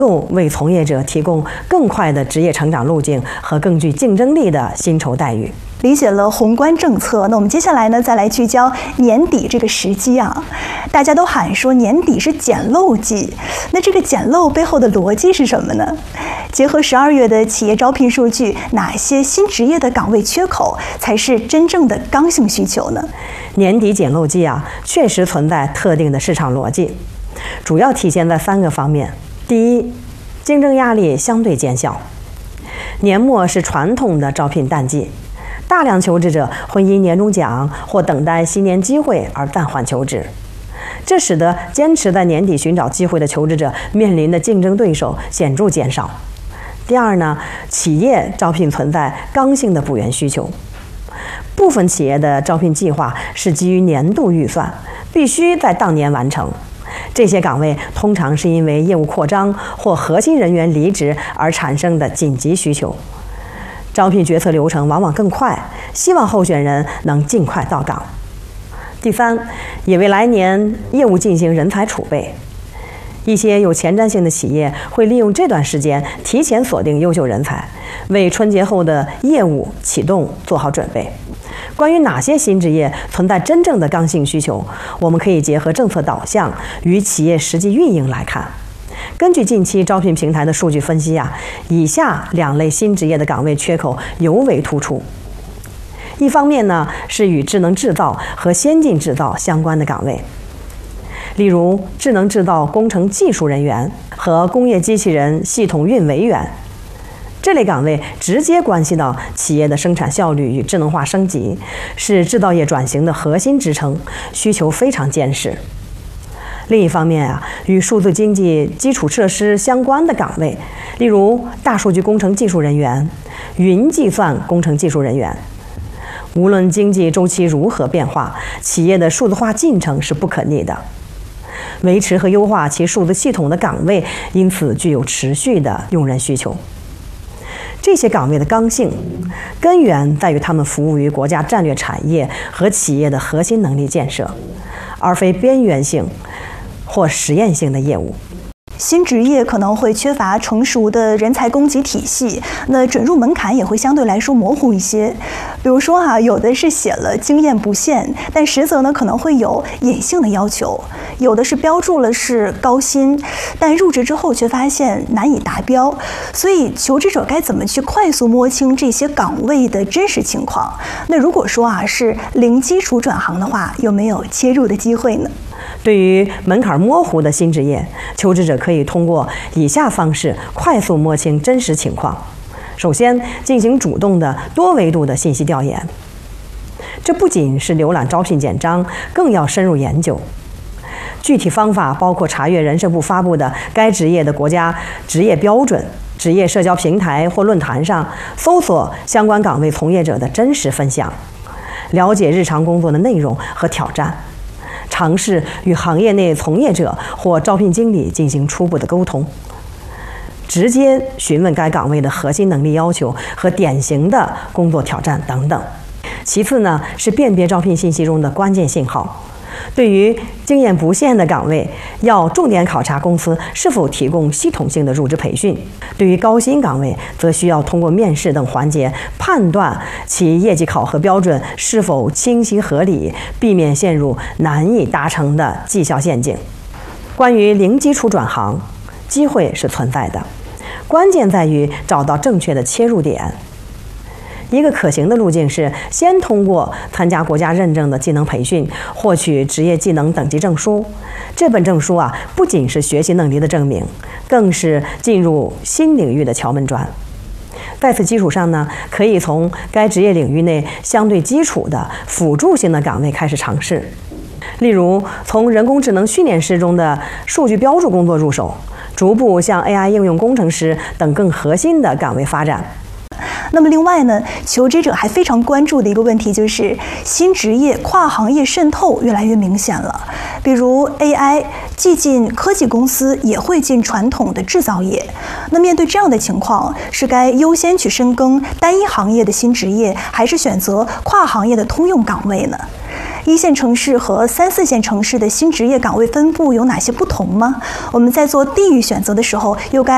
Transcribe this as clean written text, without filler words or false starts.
够为从业者提供更快的职业成长路径和更具竞争力的薪酬待遇。 理解了宏观政策，那我们接下来呢，再来聚焦年底这个时机啊。大家都喊说年底是捡漏季，那这个捡漏背后的逻辑是什么呢？结合12月的企业招聘数据，哪些新职业的岗位缺口才是真正的刚性需求呢？ 年底捡漏季啊，确实存在特定的市场逻辑，主要体现在3个方面。第一，竞争压力相对减小。年末是传统的招聘淡季，大量求职者会因年终奖或等待新年机会而暂缓求职，这使得坚持在年底寻找机会的求职者面临的竞争对手显著减少。第二呢，企业招聘存在刚性的补员需求，部分企业的招聘计划是基于年度预算，必须在当年完成。这些岗位通常是因为业务扩张或核心人员离职而产生的紧急需求，招聘决策流程往往更快，希望候选人能尽快到岗。第三，也为来年业务进行人才储备。一些有前瞻性的企业会利用这段时间提前锁定优秀人才，为春节后的业务启动做好准备。关于哪些新职业存在真正的刚性需求，我们可以结合政策导向与企业实际运营来看。根据近期招聘平台的数据分析以下2类新职业的岗位缺口尤为突出。一方面呢，是与智能制造和先进制造相关的岗位，例如智能制造工程技术人员和工业机器人系统运维员。这类岗位直接关系到企业的生产效率与智能化升级，是制造业转型的核心支撑，需求非常坚实。另一方面与数字经济基础设施相关的岗位，例如大数据工程技术人员、云计算工程技术人员。无论经济周期如何变化，企业的数字化进程是不可逆的。维持和优化其数字系统的岗位，因此具有持续的用人需求。这些岗位的刚性根源在于他们服务于国家战略产业和企业的核心能力建设，而非边缘性或实验性的业务。 新职业可能会缺乏成熟的人才供给体系，那准入门槛也会相对来说模糊一些。比如说有的是写了经验不限，但实则呢可能会有隐性的要求；有的是标注了是高薪，但入职之后却发现难以达标。所以求职者该怎么去快速摸清这些岗位的真实情况？那如果说是零基础转行的话，有没有切入的机会呢？ 对于门槛模糊的新职业，求职者可以通过以下方式快速摸清真实情况。首先，进行主动的多维度的信息调研，这不仅是浏览招聘简章，更要深入研究。具体方法包括查阅人社部发布的该职业的国家职业标准，职业社交平台或论坛上搜索相关岗位从业者的真实分享，了解日常工作的内容和挑战，尝试与行业内从业者或招聘经理进行初步的沟通，直接询问该岗位的核心能力要求和典型的工作挑战等等。其次呢，是辨别招聘信息中的关键信号。对于经验不限的岗位，要重点考察公司是否提供系统性的入职培训；对于高薪岗位，则需要通过面试等环节判断其业绩考核标准是否清晰合理，避免陷入难以达成的绩效陷阱。关于零基础转行，机会是存在的，关键在于找到正确的切入点。一个可行的路径是先通过参加国家认证的技能培训，获取职业技能等级证书。这本证书不仅是学习能力的证明，更是进入新领域的敲门砖。在此基础上呢，可以从该职业领域内相对基础的辅助性的岗位开始尝试，例如从人工智能训练师中的数据标注工作入手，逐步向 AI 应用工程师等更核心的岗位发展。 那么另外呢，求职者还非常关注的一个问题就是新职业跨行业渗透越来越明显了。比如 AI 既进科技公司，也会进传统的制造业。那面对这样的情况，是该优先去深耕单一行业的新职业，还是选择跨行业的通用岗位呢？1线城市和3、4线城市的新职业岗位分布有哪些不同吗？我们在做地域选择的时候，又该